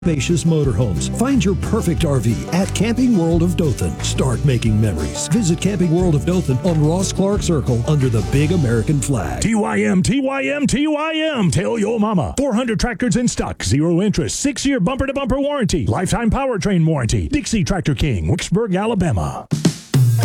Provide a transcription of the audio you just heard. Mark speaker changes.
Speaker 1: Spacious motorhomes. Find your perfect RV at Camping World of Dothan. Start making memories. Visit Camping World of Dothan on Ross Clark Circle under the big American flag.
Speaker 2: TYM, TYM, TYM. Tell your mama. 400 tractors in stock. 0 interest. 6-year bumper-to-bumper warranty. Lifetime powertrain warranty. Dixie Tractor King, Wicksburg, Alabama.